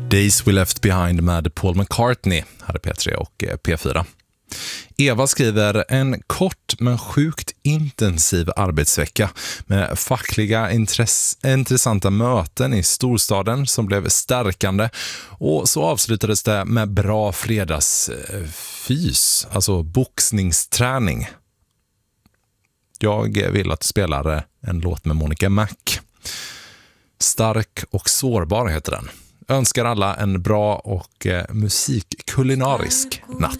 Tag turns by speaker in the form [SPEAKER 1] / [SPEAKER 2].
[SPEAKER 1] Days We Left Behind med Paul McCartney hade P3 och P4. Eva skriver en kort men sjukt intensiv arbetsvecka med fackliga intressanta möten i storstaden som blev stärkande, och så avslutades det med bra fredagsfys, alltså boxningsträning. Jag vill att du spelar en låt med Monica Mac. Stark och sårbar heter den. Önskar alla en bra och musikkulinarisk natt.